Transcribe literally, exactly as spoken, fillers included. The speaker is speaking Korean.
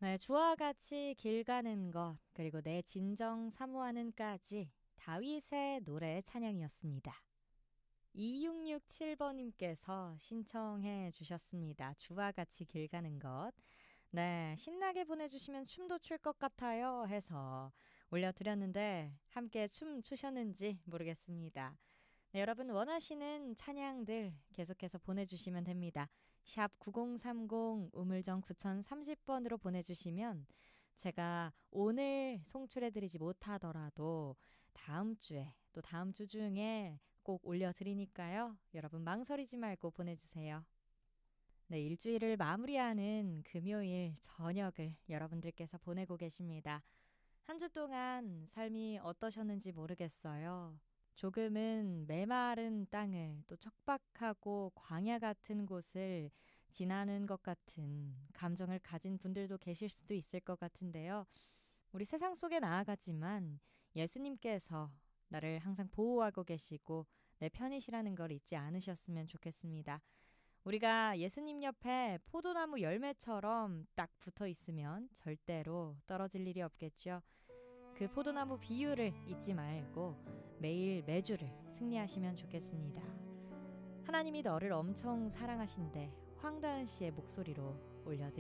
네, 주와 같이 길 가는 것, 그리고 내 진정 사모하는까지 다윗의 노래 찬양이었습니다. 이육육칠 번님께서 신청해 주셨습니다. 주와 같이 길 가는 것. 네, 신나게 보내주시면 춤도 출 것 같아요 해서 올려드렸는데 함께 춤 추셨는지 모르겠습니다. 네, 여러분 원하시는 찬양들 계속해서 보내주시면 됩니다. 샵 구공삼공 우물정 구공삼공 번으로 보내주시면 제가 오늘 송출해드리지 못하더라도 다음 주에 또 다음 주 중에 꼭 올려드리니까요. 여러분 망설이지 말고 보내주세요. 네, 일주일을 마무리하는 금요일 저녁을 여러분들께서 보내고 계십니다. 한 주 동안 삶이 어떠셨는지 모르겠어요. 조금은 메마른 땅을 또 척박하고 광야 같은 곳을 지나는 것 같은 감정을 가진 분들도 계실 수도 있을 것 같은데요. 우리 세상 속에 나아가지만 예수님께서 나를 항상 보호하고 계시고 내 편이시라는 걸 잊지 않으셨으면 좋겠습니다. 우리가 예수님 옆에 포도나무 열매처럼 딱 붙어 있으면 절대로 떨어질 일이 없겠죠. 그 포도나무 비유를 잊지 말고 매일 매주를 승리하시면 좋겠습니다. 하나님이 너를 엄청 사랑하신대 황다은 씨의 목소리로 올려드립니다.